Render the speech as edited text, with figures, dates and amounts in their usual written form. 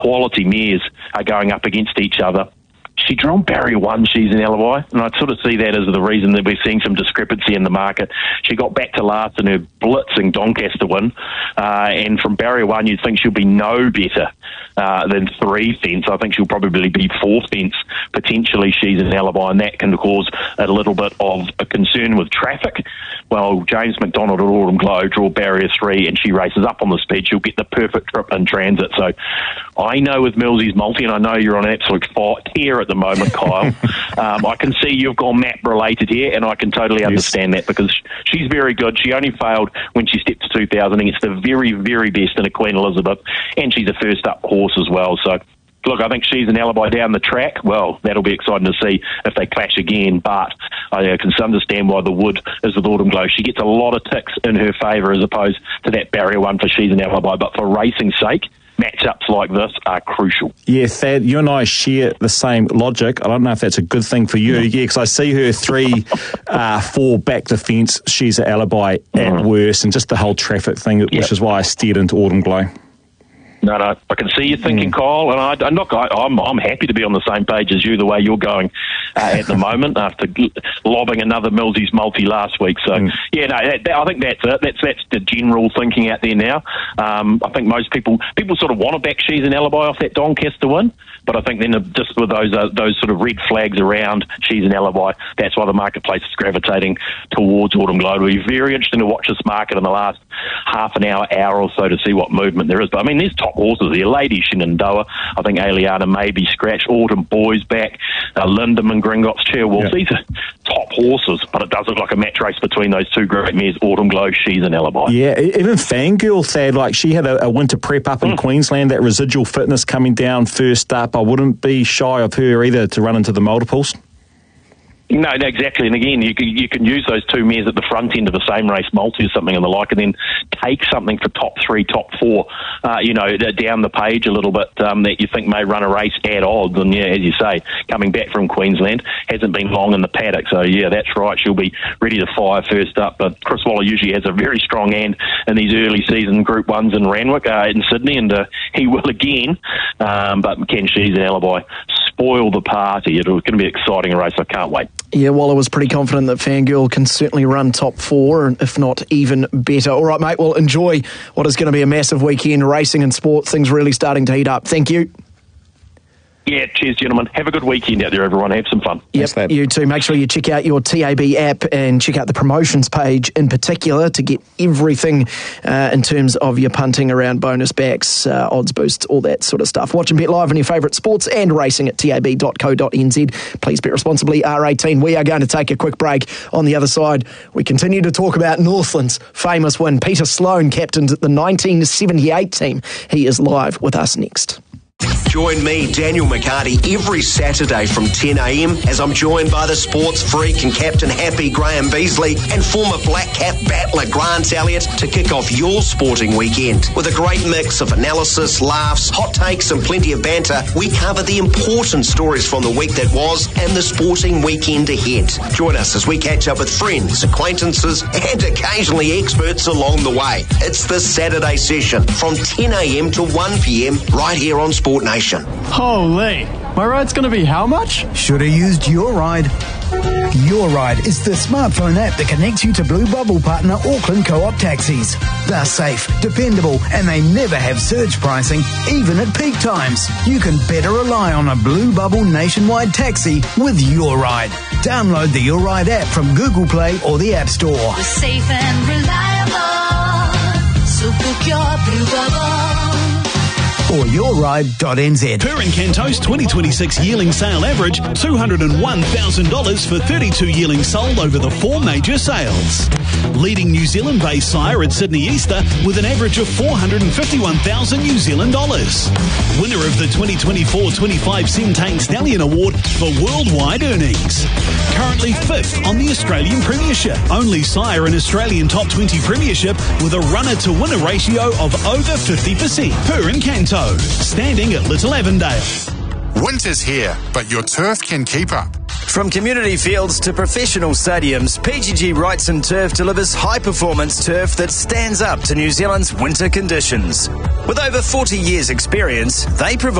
quality mares are going up against each other. She drawn Barrier 1, She's an Alibi, and I sort of see that as the reason that we're seeing some discrepancy in the market. She got back to last in her blitzing Doncaster win, and from Barrier 1 you'd think she'll be no better than 3 cents. I think she'll probably be 4 cents, potentially She's an Alibi, and that can cause a little bit of a concern with traffic. Well, James McDonald at Autumn Glow draw Barrier 3 and she races up on the speed. She'll get the perfect trip in transit. So I know with Millsy's multi, and I know you're on an absolute tear at the moment, Kyle. I can see you've gone map related here, and I can totally understand that because she's very good. She only failed when she stepped to 2,000 against the very, very best in a Queen Elizabeth, and she's a first up horse as well. So look, I think She's an Alibi down the track. Well, that'll be exciting to see if they clash again, but I can understand why the wood is with Autumn Glow. She gets a lot of ticks in her favour as opposed to that Barrier 1 for She's an Alibi, but for racing's sake, matchups like this are crucial. Yeah, Thad, you and I share the same logic. I don't know if that's a good thing for you. Yeah, because I see her 3-4 back defence, She's an Alibi at worst, and just the whole traffic thing, which is why I steered into Autumn Glow. No, I can see you thinking, Kyle, and I'm happy to be on the same page as you, the way you're going at the moment after lobbing another Millsy's multi last week. So, I think that's it. That's the general thinking out there now. I think most people sort of want to back She's an Alibi off that Doncaster win, but I think then just with those sort of red flags around She's an Alibi, that's why the marketplace is gravitating towards Autumn Glow. It'll be very interesting to watch this market in the last half an hour or so to see what movement there is. But I mean, there's top horses there. Lady Shenandoah, I think Aliana may be scratched. Autumn Boys back. Lindemann, Gringotts, Chairwolf. These are top horses, but it does look like a match race between those two great mares, Autumn Glow, She's an Alibi. Yeah, even Fangirl, Thad, like she had a winter prep up in Queensland, that residual fitness coming down first up. I wouldn't be shy of her either to run into the multiples. No, exactly. And again, you can use those two mares at the front end of the same race, multi or something and the like, and then take something for top 3, top 4, down the page a little bit that you think may run a race at odds. And yeah, as you say, coming back from Queensland, hasn't been long in the paddock. So yeah, that's right. She'll be ready to fire first up. But Chris Waller usually has a very strong hand in these early season Group 1s in Randwick, in Sydney, and he will again. But can She's an Alibi spoil the party? It's going to be an exciting race. I can't wait. Yeah, Waller was pretty confident that Fangirl can certainly run top 4, if not even better. All right, mate, well, enjoy what is going to be a massive weekend. Racing and sport, things really starting to heat up. Thank you. Yeah, cheers, gentlemen. Have a good weekend out there, everyone. Have some fun. Yep, you too. Make sure you check out your TAB app and check out the promotions page in particular to get everything in terms of your punting around bonus backs, odds boosts, all that sort of stuff. Watch and bet live on your favourite sports and racing at tab.co.nz. Please bet responsibly, R18. We are going to take a quick break. On the other side, we continue to talk about Northland's famous win. Peter Sloane captained the 1978 team. He is live with us next. Join me, Daniel McCarty, every Saturday from 10 a.m. as I'm joined by the sports freak and captain happy Graham Beasley and former Black Cap battler Grant Elliott to kick off your sporting weekend. With a great mix of analysis, laughs, hot takes and plenty of banter, we cover the important stories from the week that was and the sporting weekend ahead. Join us as we catch up with friends, acquaintances and occasionally experts along the way. It's the Saturday session from 10 a.m. to 1 p.m. right here on Sport Nation. Holy, my ride's going to be how much? Should have used Your Ride. Your Ride is the smartphone app that connects you to Blue Bubble partner Auckland Co-op taxis. They're safe, dependable, and they never have surge pricing, even at peak times. You can better rely on a Blue Bubble nationwide taxi with Your Ride. Download the Your Ride app from Google Play or the App Store. We're safe and reliable, so book your Blue Bubble. Or yourride.nz. Per Encanto's 2026 yearling sale average, $201,000 for 32 yearlings sold over the 4 major sales. Leading New Zealand-based sire at Sydney Easter with an average of $451,000 New Zealand dollars. Winner of the 2024-25 Centane Stallion Award for worldwide earnings. Currently 5th on the Australian Premiership. Only sire in Australian Top 20 Premiership with a runner-to-winner ratio of over 50%. Per Encanto. Standing at Little Avondale. Winter's here, but your turf can keep up. From community fields to professional stadiums, PGG Wrightson Turf delivers high-performance turf that stands up to New Zealand's winter conditions. With over 40 years' experience, they provide